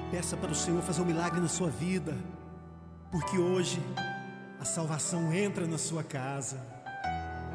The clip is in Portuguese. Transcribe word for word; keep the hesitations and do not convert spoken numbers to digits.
Peça para o Senhor fazer um milagre na sua vida, porque hoje a salvação entra na sua casa.